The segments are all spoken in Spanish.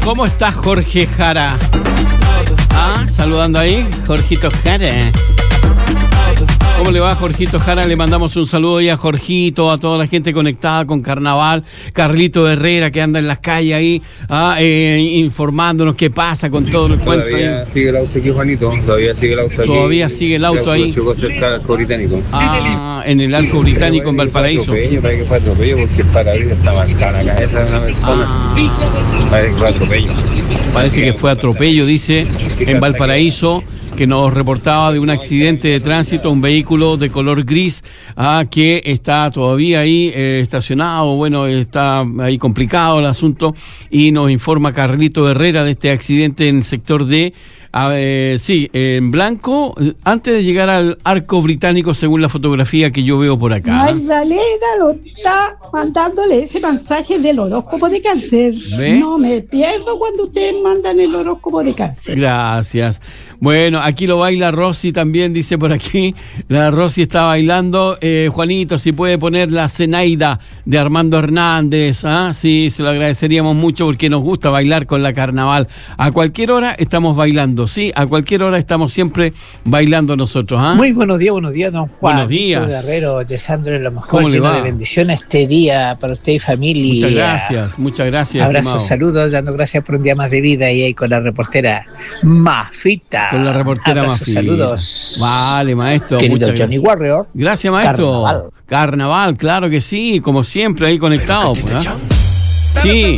¿Cómo está Jorge Jara? Saludando ahí, Jorgito Jara. ¿Cómo le va, Jorgito Jara? Le mandamos un saludo ahí a Jorgito, a toda la gente conectada con Carnaval. Carlito Herrera, que anda en las calles ahí, informándonos qué pasa con todo el cuento. Todavía sigue el auto aquí, Juanito. Todavía sigue el auto aquí. Todavía sigue el auto ahí. Está el arco británico. En el arco británico en Valparaíso. Parece que fue atropello, porque si el parabrisas está marcada la cabeza de una persona. Parece que fue atropello. Parece que fue atropello, dice, en Valparaíso, que nos reportaba de un accidente de tránsito, un vehículo de color gris, que está todavía ahí estacionado. Bueno, está ahí complicado el asunto, y nos informa Carlito Herrera de este accidente en el sector de en Blanco, antes de llegar al arco británico, según la fotografía que yo veo por acá. Magdalena lo está mandándole ese mensaje del horóscopo de Cáncer. ¿Ve? No me pierdo cuando ustedes mandan el horóscopo de Cáncer. Gracias. Bueno, aquí lo baila Rosy también, dice por aquí. La Rosy está bailando. Juanito, si puede poner la Zenaida de Armando Hernández. Sí, se lo agradeceríamos mucho porque nos gusta bailar con la Carnaval. A cualquier hora estamos bailando. Sí, a cualquier hora estamos siempre bailando nosotros. Muy buenos días, don Juan. Buenos días. Guerrero, deseándole lo mejor, ¿Cómo le lleno va? de bendiciones este día para usted y familia. Muchas gracias. Abrazos, estimado. saludos, dando gracias por un día más de vida y ahí con la reportera Mafita. Con la reportera Abrazos, Mafita. saludos. Vale, maestro. Querido Muchas Johnny gracias. Warrior. Gracias, maestro. Carnaval, claro que sí, como siempre, ahí conectado. Pues, Sí.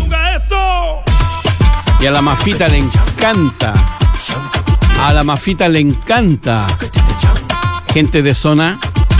Y a la Mafita le encanta. A la Mafita le encanta. Gente de zona